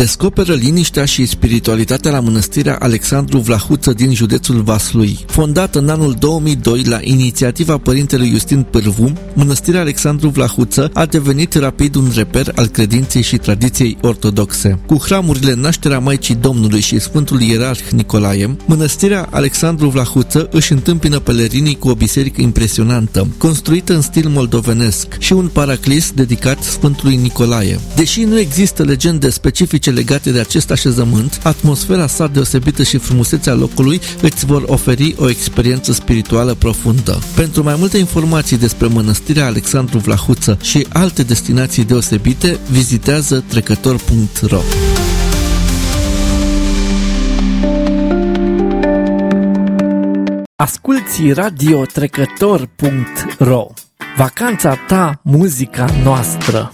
Descoperă liniștea și spiritualitatea la mănăstirea Alexandru Vlahuță din județul Vaslui. Fondată în anul 2002 la inițiativa părintelui Justin Pârvu, mănăstirea Alexandru Vlahuță a devenit rapid un reper al credinței și tradiției ortodoxe. Cu hramurile Nașterea Maicii Domnului și Sfântul Ierarh Nicolae, mănăstirea Alexandru Vlahuță își întâmpină pelerinii cu o biserică impresionantă, construită în stil moldovenesc, și un paraclis dedicat Sfântului Nicolae. Deși nu există legende specifice legate de acest așezământ, atmosfera sa deosebită și frumusețea locului îți vor oferi o experiență spirituală profundă. Pentru mai multe informații despre mănăstirea Alexandru Vlahuță și alte destinații deosebite, vizitează trecător.ro. Asculți Radio Trecător.ro. Vacanța ta, muzica noastră.